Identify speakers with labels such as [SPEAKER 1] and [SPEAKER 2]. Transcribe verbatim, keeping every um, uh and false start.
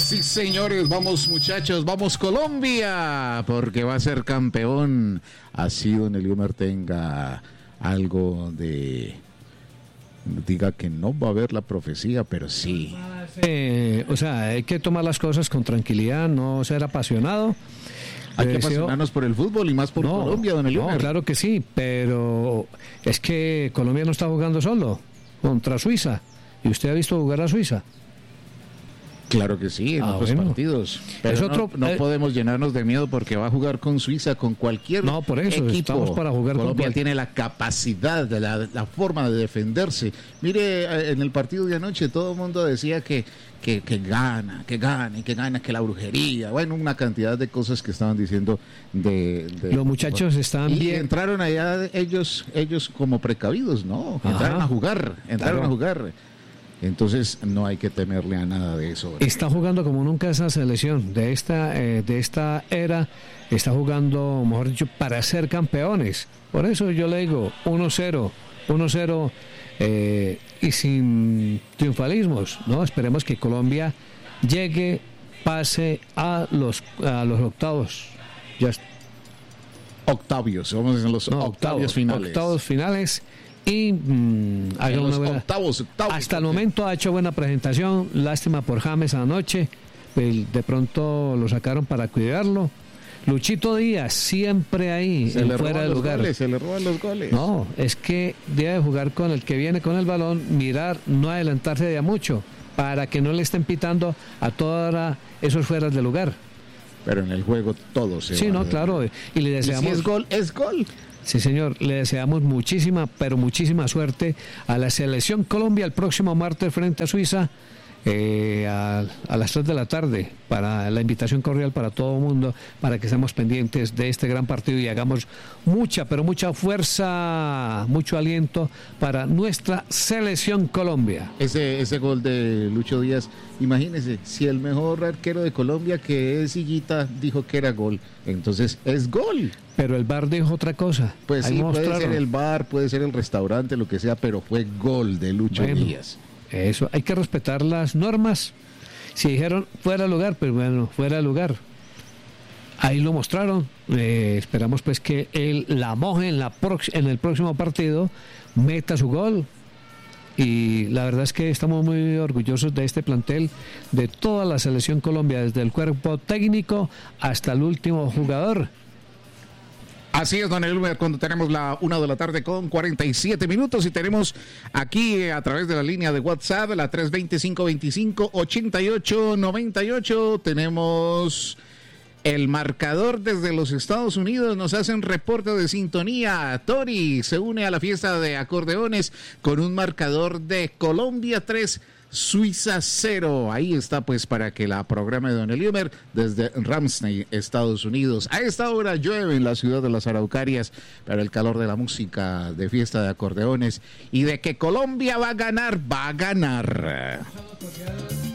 [SPEAKER 1] Sí, señores, vamos muchachos, vamos Colombia, porque va a ser campeón. Así don Eliomar tenga algo de... diga que no va a haber la profecía, pero sí.
[SPEAKER 2] Eh, o sea, hay que tomar las cosas con tranquilidad, no ser apasionado.
[SPEAKER 1] Hay que
[SPEAKER 2] deseo...
[SPEAKER 1] apasionarnos por el fútbol y más por
[SPEAKER 2] no,
[SPEAKER 1] Colombia, don Eliomar.
[SPEAKER 2] No, claro que sí, pero es que Colombia no está jugando solo contra Suiza. ¿Y usted ha visto jugar a Suiza?
[SPEAKER 1] Claro que sí, en
[SPEAKER 2] ah,
[SPEAKER 1] otros
[SPEAKER 2] bueno.
[SPEAKER 1] partidos. Pero
[SPEAKER 2] es
[SPEAKER 1] no,
[SPEAKER 2] otro,
[SPEAKER 1] no
[SPEAKER 2] eh,
[SPEAKER 1] podemos llenarnos de miedo porque va a jugar con Suiza, con cualquier
[SPEAKER 2] no, por eso,
[SPEAKER 1] equipo.
[SPEAKER 2] Estamos para jugar
[SPEAKER 1] Colombia
[SPEAKER 2] con...
[SPEAKER 1] tiene la capacidad, la, la forma de defenderse. Mire, en el partido de anoche todo el mundo decía que, que, que gana, que gana, que gana, que la brujería. Bueno, una cantidad de cosas que estaban diciendo de... de
[SPEAKER 2] Los muchachos
[SPEAKER 1] de,
[SPEAKER 2] estaban
[SPEAKER 1] y
[SPEAKER 2] bien.
[SPEAKER 1] entraron allá ellos, ellos como precavidos, ¿no? Entraron
[SPEAKER 2] Ajá.
[SPEAKER 1] a jugar, entraron
[SPEAKER 2] Claro.
[SPEAKER 1] a jugar. Entonces no hay que temerle a nada de eso.
[SPEAKER 2] Está jugando como nunca esa selección de esta eh, de esta era, está jugando, mejor dicho, para ser campeones. Por eso yo le digo uno cero, uno cero eh, y sin triunfalismos, ¿no? Esperemos que Colombia llegue, pase a los a los octavos. Ya está.
[SPEAKER 1] Octavios, vamos en los
[SPEAKER 2] No,
[SPEAKER 1] octavios,
[SPEAKER 2] octavos
[SPEAKER 1] finales.
[SPEAKER 2] Octavos finales. Y mmm, haga
[SPEAKER 1] En
[SPEAKER 2] una
[SPEAKER 1] los
[SPEAKER 2] buena...
[SPEAKER 1] octavos, octavos.
[SPEAKER 2] Hasta el momento ha hecho buena presentación. Lástima por James anoche. Pues de pronto lo sacaron para cuidarlo. Luchito Díaz, siempre ahí,
[SPEAKER 1] Se
[SPEAKER 2] en
[SPEAKER 1] le
[SPEAKER 2] fuera
[SPEAKER 1] roban
[SPEAKER 2] de
[SPEAKER 1] los
[SPEAKER 2] lugar.
[SPEAKER 1] goles, se le roban los goles.
[SPEAKER 2] No, es que debe jugar con el que viene con el balón, mirar, no adelantarse de a mucho, para que no le estén pitando a todos esos fueras de lugar.
[SPEAKER 1] Pero en el juego todo se
[SPEAKER 2] Sí,
[SPEAKER 1] va
[SPEAKER 2] no,
[SPEAKER 1] de-
[SPEAKER 2] claro. Y le
[SPEAKER 1] Y
[SPEAKER 2] deseamos.
[SPEAKER 1] si es gol, es gol.
[SPEAKER 2] Sí, señor, le deseamos muchísima, pero muchísima suerte a la Selección Colombia el próximo martes frente a Suiza eh, a, a las tres de la tarde, para la invitación cordial para todo el mundo, para que estemos pendientes de este gran partido y hagamos mucha, pero mucha fuerza, mucho aliento para nuestra Selección Colombia.
[SPEAKER 1] Ese, ese gol de Lucho Díaz, imagínese, si el mejor arquero de Colombia, que es Higuita, dijo que era gol, entonces es gol.
[SPEAKER 2] Pero el V A R dijo otra cosa.
[SPEAKER 1] Pues
[SPEAKER 2] Ahí
[SPEAKER 1] sí, puede
[SPEAKER 2] mostraron.
[SPEAKER 1] ser el bar, puede ser el restaurante, lo que sea, pero fue gol de Lucho
[SPEAKER 2] Bueno.
[SPEAKER 1] Díaz.
[SPEAKER 2] Eso, hay que respetar las normas. Si dijeron fuera de lugar, pues bueno, fuera de lugar. Ahí lo mostraron. Eh, esperamos pues que él la moje en, la prox- en el próximo partido, meta su gol. Y la verdad es que estamos muy orgullosos de este plantel, de toda la Selección Colombia, desde el cuerpo técnico hasta el último jugador.
[SPEAKER 1] Así es, don Elmer, cuando tenemos la una de la tarde con cuarenta y siete minutos y tenemos aquí eh, a través de la línea de WhatsApp, la tres dos cero, cinco dos cinco, ocho ocho nueve ocho, tenemos el marcador desde los Estados Unidos, nos hacen reporte de sintonía. Tori se une a la fiesta de acordeones con un marcador de Colombia tres, Suiza cero. Ahí está pues para que la programa de don Eliomer desde Ramsey, Estados Unidos. A esta hora llueve en la ciudad de las Araucarias, pero el calor de la música de fiesta de acordeones y de que Colombia va a ganar, va a ganar.